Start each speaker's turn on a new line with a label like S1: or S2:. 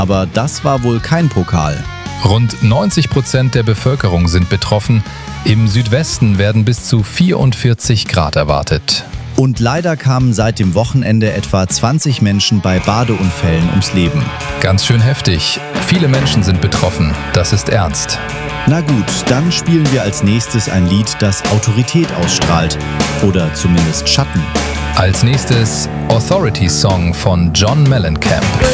S1: Aber das war wohl kein Pokal.
S2: Rund 90% der Bevölkerung sind betroffen. Im Südwesten werden bis zu 44 Grad erwartet.
S1: Und leider kamen seit dem Wochenende etwa 20 Menschen bei Badeunfällen ums Leben.
S2: Ganz schön heftig. Viele Menschen sind betroffen. Das ist ernst.
S1: Na gut, dann spielen wir als nächstes ein Lied, das Autorität ausstrahlt. Oder zumindest Schatten.
S2: Als nächstes Authority Song von John Mellencamp.